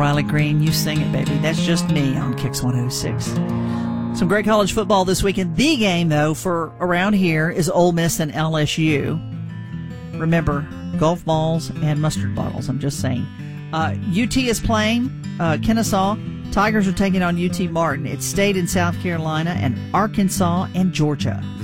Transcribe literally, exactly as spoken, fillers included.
Riley Green. You sing it, baby. That's just me on Kicks one oh six. Some great college football this weekend. The game, though, for around here is Ole Miss and L S U. Remember, golf balls and mustard bottles. I'm just saying. Uh, U T is playing uh, Kennesaw. Tigers are taking on U T Martin. It's State in South Carolina and Arkansas and Georgia.